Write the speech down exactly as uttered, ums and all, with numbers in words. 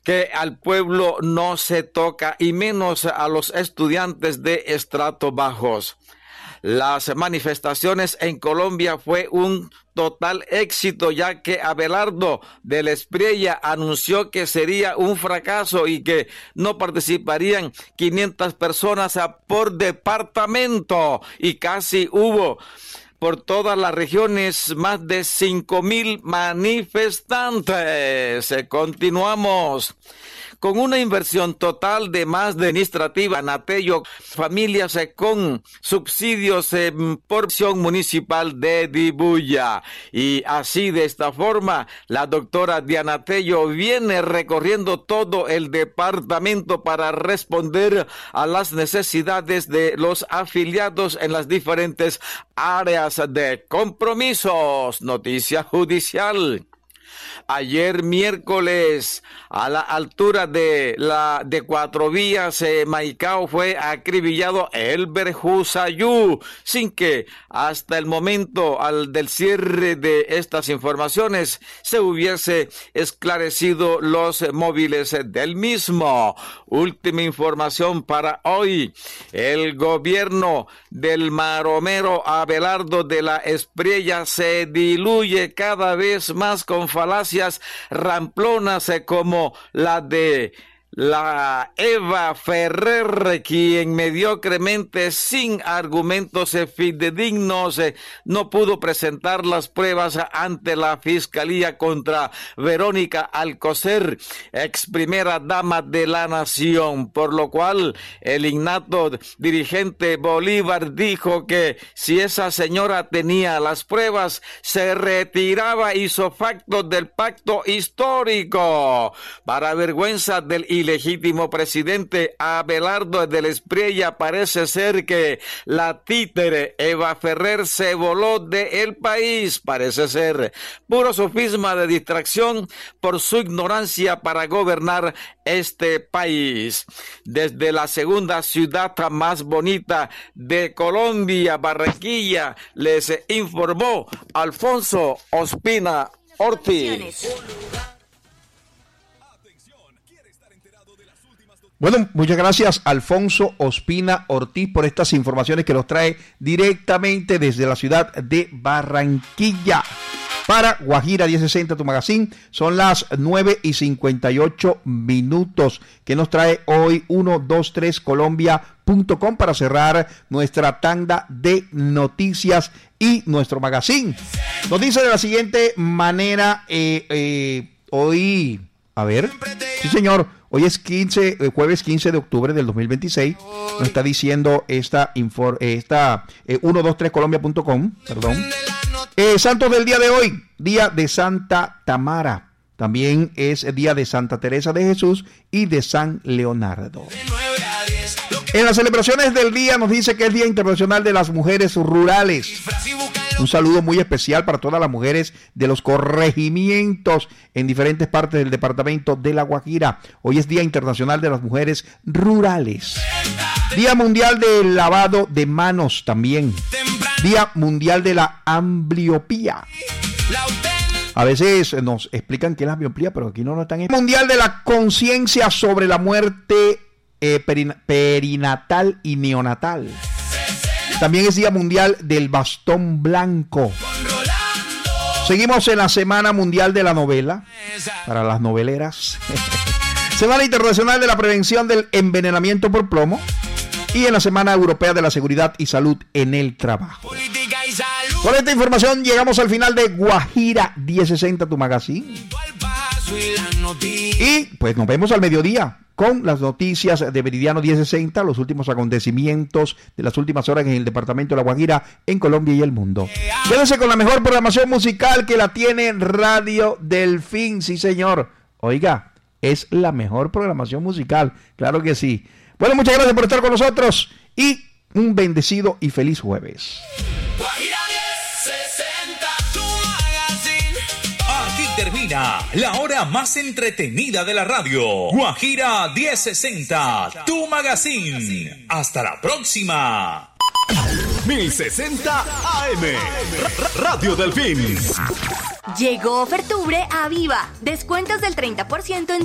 que al pueblo no se toca y menos a los estudiantes de estratos bajos. Las manifestaciones en Colombia fue un total éxito, ya que Abelardo del Espriella anunció que sería un fracaso y que no participarían quinientas personas por departamento, y casi hubo por todas las regiones más de cinco mil manifestantes. Continuamos. Con una inversión total de más de administrativa, Natello, familias con subsidios en porción municipal de Dibuya. Y así, de esta forma, la doctora Diana Tello viene recorriendo todo el departamento para responder a las necesidades de los afiliados en las diferentes áreas de compromisos. Noticia judicial. Ayer miércoles, a la altura de la de Cuatro Vías, eh, Maicao, fue acribillado Elber Husayú, sin que hasta el momento al del cierre de estas informaciones se hubiese esclarecido los móviles del mismo. Última información para hoy. El gobierno del maromero Abelardo de la Espriella se diluye cada vez más con falacias ramplonas eh, como la de la Eva Ferrer, quien mediocremente, sin argumentos fidedignos, eh, no pudo presentar las pruebas ante la Fiscalía contra Verónica Alcocer, ex primera dama de la nación, por lo cual el innato dirigente Bolívar dijo que si esa señora tenía las pruebas, se retiraba hizo facto del pacto histórico. Para vergüenza del ilegítimo presidente Abelardo del Espriella, parece ser que la títere Eva Ferrer se voló del país. Parece ser puro sofisma de distracción por su ignorancia para gobernar este país. Desde la segunda ciudad más bonita de Colombia, Barranquilla, les informó Alfonso Ospina Ortiz. Bueno, muchas gracias, Alfonso Ospina Ortiz, por estas informaciones que nos trae directamente desde la ciudad de Barranquilla. Para Guajira diez sesenta, tu magazine, son las nueve y cincuenta y ocho minutos que nos trae hoy ciento veintitrés colombia punto com para cerrar nuestra tanda de noticias y nuestro magazine. Nos dice de la siguiente manera, eh, eh, hoy, a ver, sí señor, hoy es quince, jueves quince de octubre del dos mil veintiséis. Nos está diciendo esta, infor, esta eh, ciento veintitrés colombia punto com, perdón. Eh, santos del día de hoy, día de Santa Tamara. También es el día de Santa Teresa de Jesús y de San Leonardo. En las celebraciones del día nos dice que es Día Internacional de las Mujeres Rurales. Un saludo muy especial para todas las mujeres de los corregimientos en diferentes partes del departamento de La Guajira. Hoy es Día Internacional de las Mujeres Rurales. Día Mundial del Lavado de Manos también. Día Mundial de la Ambliopía. A veces nos explican qué es la ambliopía, pero aquí no lo están. Mundial de la Conciencia sobre la Muerte eh, perin- perinatal y neonatal. También es Día Mundial del Bastón Blanco. Seguimos en la Semana Mundial de la Novela, para las noveleras. Semana Internacional de la Prevención del Envenenamiento por Plomo. Y en la Semana Europea de la Seguridad y Salud en el Trabajo. Con esta información llegamos al final de Guajira diez sesenta, tu magazine. Y pues nos vemos al mediodía con las noticias de Meridiano diez sesenta, los últimos acontecimientos de las últimas horas en el departamento de La Guajira, en Colombia y el mundo. Quédense con la mejor programación musical que la tiene Radio Delfín, sí señor. Oiga, es la mejor programación musical, claro que sí. Bueno, muchas gracias por estar con nosotros y un bendecido y feliz jueves. Aquí termina la hora más entretenida de la radio. Guajira diez sesenta, tu magazine. Hasta la próxima. mil sesenta A M, Radio Delfín. Llegó Ofertubre a Viva. Descuentos del treinta por ciento en